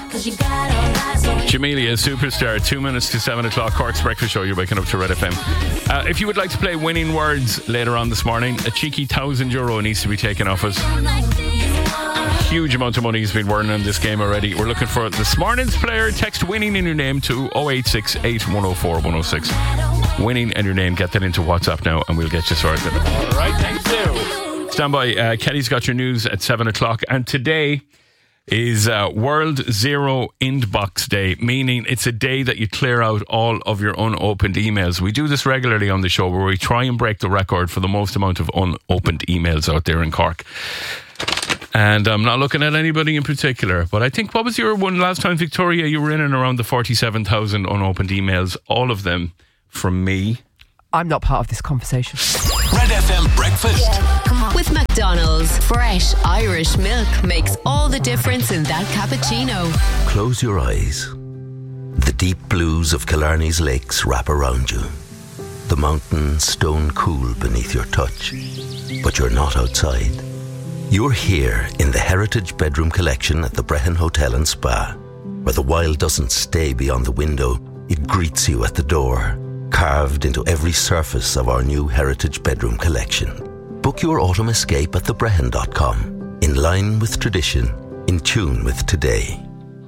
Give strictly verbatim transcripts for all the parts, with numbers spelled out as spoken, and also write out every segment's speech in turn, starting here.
Jamelia, Superstar, two minutes to seven o'clock, Cork's Breakfast Show. You're waking up to Red F M. Uh, if you would like to play winning words later on this morning, a cheeky thousand euro needs to be taken off us. Huge amount of money has been won in this game already. We're looking for this morning's player. Text winning in your name to oh eight six eight, one oh four, one oh six. Winning and your name. Get that into WhatsApp now and we'll get you sorted. All right, thanks you. Stand by. Uh, Kelly's got your news at seven o'clock. And today is uh, World Zero Inbox Day, meaning it's a day that you clear out all of your unopened emails. We do this regularly on the show where we try and break the record for the most amount of unopened emails out there in Cork. And I'm not looking at anybody in particular, but I think, what was your one last time, Victoria? You were in and around the forty-seven thousand unopened emails, all of them from me. I'm not part of this conversation. Red F M Breakfast. With McDonald's, fresh Irish milk makes all the difference in that cappuccino. Close your eyes. The deep blues of Killarney's lakes wrap around you. The mountains stone cool beneath your touch. But you're not outside. You're here in the Heritage Bedroom Collection at the Brehon Hotel and Spa, where the wild doesn't stay beyond the window, it greets you at the door, carved into every surface of our new Heritage Bedroom Collection. Book your autumn escape at the brehon dot com, in line with tradition, in tune with today.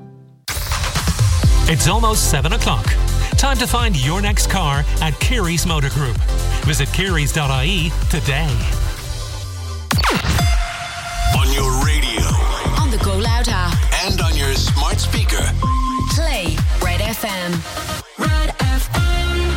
It's almost seven o'clock. Time to find your next car at Keary's Motor Group. Visit kearys dot I E today. On your radio, On the Go Loud app, and on your smart speaker. play Red F M. Red F M.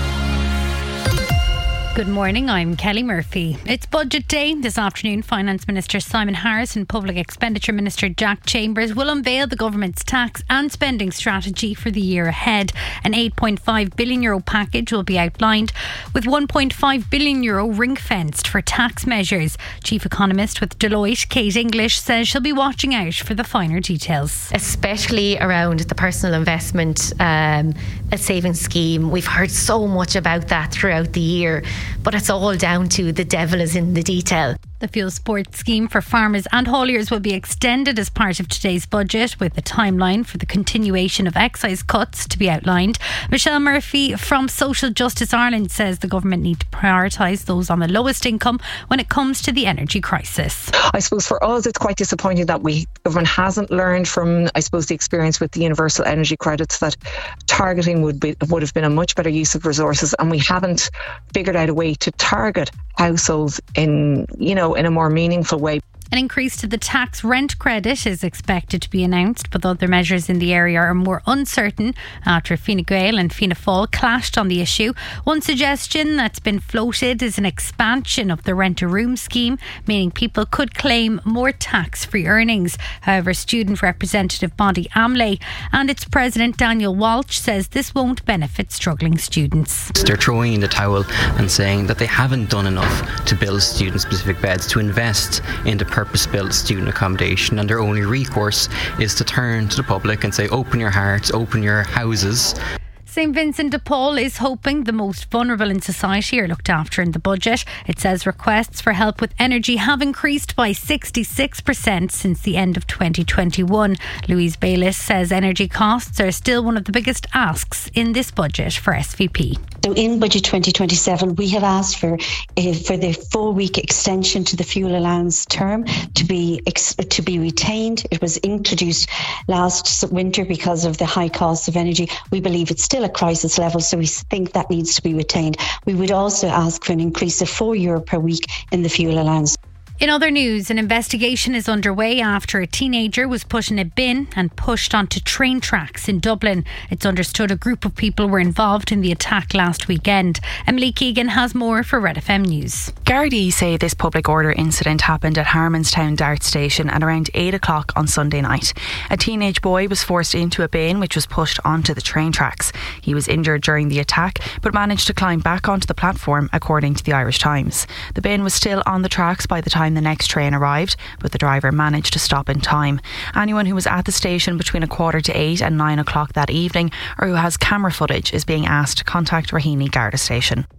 Good morning, I'm Kelly Murphy. It's budget day. This afternoon, Finance Minister Simon Harris and Public Expenditure Minister Jack Chambers will unveil the government's tax and spending strategy for the year ahead. An eight point five billion euro package will be outlined, with one point five billion euro ring-fenced for tax measures. Chief Economist with Deloitte, Kate English, says she'll be watching out for the finer details. Especially around the personal investment um, a savings scheme. We've heard so much about that throughout the year, but it's all down to the devil is in the detail. The fuel support scheme for farmers and hauliers will be extended as part of today's budget, with a timeline for the continuation of excise cuts to be outlined. Michelle Murphy from Social Justice Ireland says the government need to prioritise those on the lowest income when it comes to the energy crisis. I suppose for us it's quite disappointing that we government hasn't learned from, I suppose, the experience with the universal energy credits, that targeting would be would have been a much better use of resources, and we haven't figured out a way to target households in, you know, in a more meaningful way. An increase to the tax rent credit is expected to be announced, but other measures in the area are more uncertain after Fine Gael and Fianna Fáil clashed on the issue. One suggestion that's been floated is an expansion of the rent-a-room scheme, meaning people could claim more tax-free earnings. However, student representative body AMLE and its president Daniel Walsh says this won't benefit struggling students. They're throwing in the towel and saying that they haven't done enough to build student-specific beds, to invest into purpose-built student accommodation, and their only recourse is to turn to the public and say, open your hearts, open your houses. Saint Vincent de Paul is hoping the most vulnerable in society are looked after in the budget. It says requests for help with energy have increased by sixty-six percent since the end of twenty twenty-one. Louise Bayliss says energy costs are still one of the biggest asks in this budget for S V P. So in budget twenty twenty-seven, we have asked for uh, for the four-week extension to the fuel allowance term to be ex- to be retained. It was introduced last winter because of the high costs of energy. We believe it's still a crisis level, so we think that needs to be retained. We would also ask for an increase of four euro per week in the fuel allowance. In other news, an investigation is underway after a teenager was put in a bin and pushed onto train tracks in Dublin. It's understood a group of people were involved in the attack last weekend. Emily Keegan has more for Red F M News. Gardaí say this public order incident happened at Harmonstown Dart Station at around eight o'clock on Sunday night. A teenage boy was forced into a bin which was pushed onto the train tracks. He was injured during the attack but managed to climb back onto the platform, according to the Irish Times. The bin was still on the tracks by the time the next train arrived, but the driver managed to stop in time. Anyone who was at the station between a quarter to eight and nine o'clock that evening, or who has camera footage, is being asked to contact Raheny Garda Station.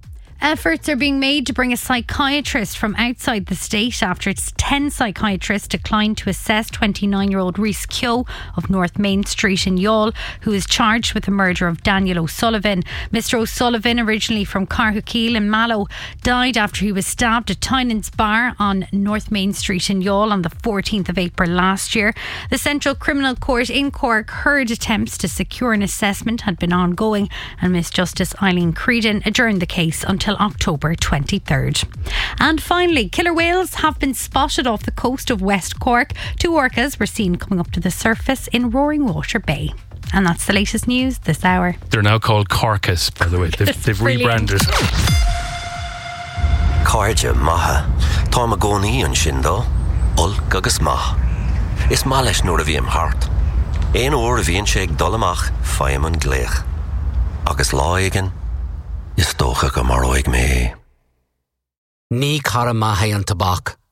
Efforts are being made to bring a psychiatrist from outside the state after its ten psychiatrists declined to assess twenty-nine-year-old Rhys Keogh of North Main Street in Youghal, who is charged with the murder of Daniel O'Sullivan. Mister O'Sullivan, originally from Carhuckeel in Mallow, died after he was stabbed at Tynan's Bar on North Main Street in Youghal on the fourteenth of April last year. The Central Criminal Court in Cork heard attempts to secure an assessment had been ongoing, and Miss Justice Eileen Creedon adjourned the case until October twenty-third. And finally, killer whales have been spotted off the coast of West Cork. Two orcas were seen coming up to the surface in Roaring Water Bay. And that's the latest news this hour. They're now called Corcus, by the way. They've, they've rebranded. Carja maha, Tá goni an shindo, ulk agus mah. Is malish nor a bhíam hart. Ein or a bhíon sheg dolamach, faim an gleich. Agus láigen, is tócha go mar oig me. Ní cara maithe an tabhac.